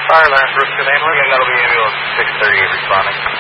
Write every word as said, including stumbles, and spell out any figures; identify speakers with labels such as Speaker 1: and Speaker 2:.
Speaker 1: Fire Lance, Brooks, can handle it?
Speaker 2: Again, that'll be ambulance six thirty-eight responding.